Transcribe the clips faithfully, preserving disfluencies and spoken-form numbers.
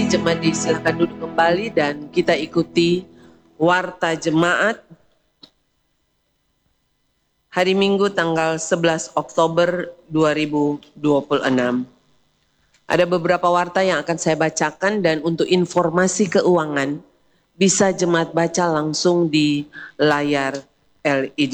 jemaat disilakan duduk kembali dan kita ikuti warta jemaat hari Minggu tanggal sebelas Oktober dua ribu dua puluh enam. Ada beberapa warta yang akan saya bacakan dan untuk informasi keuangan bisa jemaat baca langsung di layar L E D.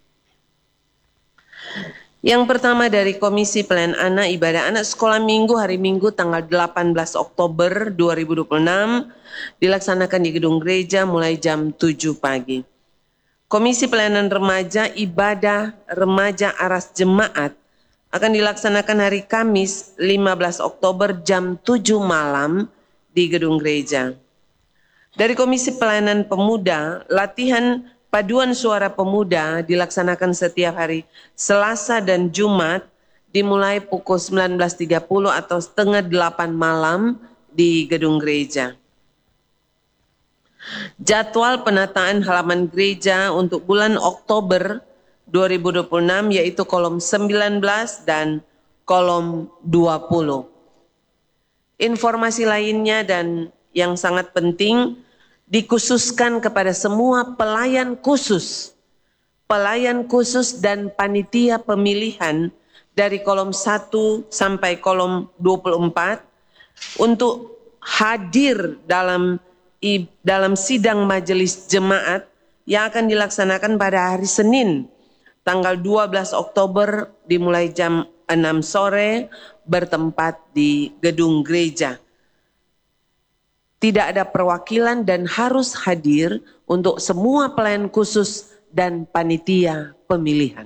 Yang pertama dari Komisi Pelayanan Anak Ibadah Anak Sekolah Minggu hari Minggu tanggal delapan belas Oktober dua ribu dua puluh enam dilaksanakan di gedung gereja mulai jam tujuh pagi. Komisi Pelayanan Remaja Ibadah Remaja Aras Jemaat akan dilaksanakan hari Kamis lima belas Oktober jam tujuh malam di gedung gereja. Dari Komisi Pelayanan Pemuda, latihan paduan suara pemuda dilaksanakan setiap hari Selasa dan Jumat dimulai pukul sembilan belas tiga puluh atau setengah delapan malam di gedung gereja. Jadwal penataan halaman gereja untuk bulan Oktober dua ribu dua puluh enam yaitu kolom sembilan belas dan kolom dua puluh. Informasi lainnya dan yang sangat penting dikhususkan kepada semua pelayan khusus, pelayan khusus dan panitia pemilihan dari kolom satu sampai kolom dua puluh empat untuk hadir dalam dalam sidang majelis jemaat yang akan dilaksanakan pada hari Senin tanggal dua belas Oktober dimulai jam enam sore bertempat di gedung gereja. Tidak ada perwakilan dan harus hadir untuk semua pelayan khusus dan panitia pemilihan.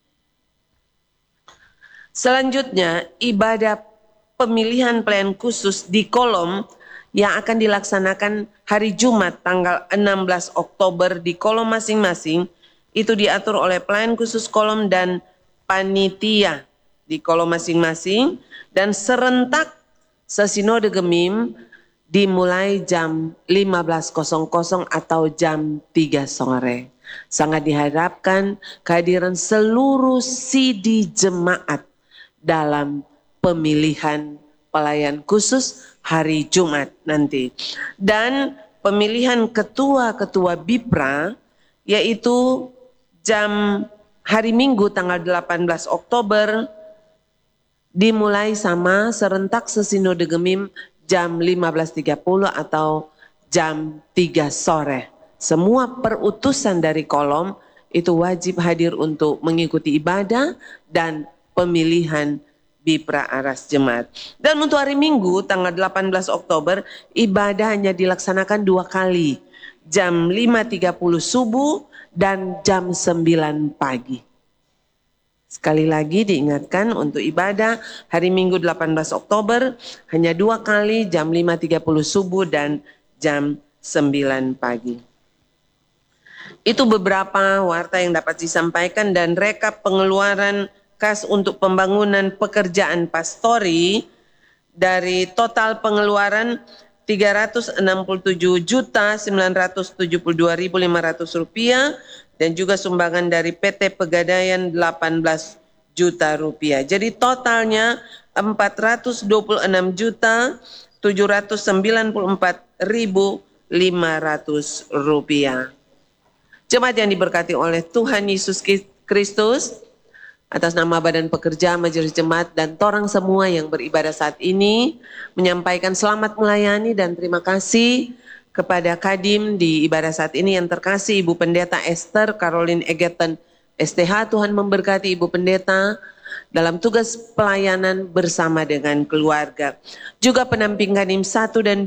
Selanjutnya, ibadah pemilihan pelayan khusus di kolom yang akan dilaksanakan hari Jumat tanggal enam belas Oktober di kolom masing-masing itu diatur oleh pelayan khusus kolom dan panitia di kolom masing-masing dan serentak sesinode gemim dimulai jam lima belas atau jam tiga sore. Sangat diharapkan kehadiran seluruh C D jemaat dalam pemilihan pelayan khusus hari Jumat nanti. Dan pemilihan ketua-ketua BIPRA yaitu jam hari Minggu tanggal delapan belas Oktober dimulai sama serentak sesinode gemim jam lima belas tiga puluh atau jam tiga sore. Semua perutusan dari kolom itu wajib hadir untuk mengikuti ibadah dan pemilihan BIPRA Aras Jemaat. Dan untuk hari Minggu tanggal delapan belas Oktober ibadah hanya dilaksanakan dua kali. Jam lima tiga puluh subuh dan jam sembilan pagi. Sekali lagi diingatkan untuk ibadah hari Minggu delapan belas Oktober hanya dua kali jam lima tiga puluh subuh dan jam sembilan pagi. Itu beberapa warta yang dapat disampaikan dan rekap pengeluaran kas untuk pembangunan pekerjaan pastori dari total pengeluaran tiga ratus enam puluh tujuh juta sembilan ratus tujuh puluh dua ribu lima ratus rupiah dan juga sumbangan dari P T Pegadaian delapan belas juta rupiah. Jadi totalnya empat ratus dua puluh enam juta tujuh ratus sembilan puluh empat ribu lima ratus rupiah. Jemaat yang diberkati oleh Tuhan Yesus Kristus, atas nama Badan Pekerja Majelis Jemaat dan torang semua yang beribadah saat ini menyampaikan selamat melayani dan terima kasih kepada Kadim di ibadah saat ini yang terkasih Ibu Pendeta Esther Caroline Egerton S T H. Tuhan memberkati Ibu Pendeta dalam tugas pelayanan bersama dengan keluarga. Juga penamping Kadim satu dan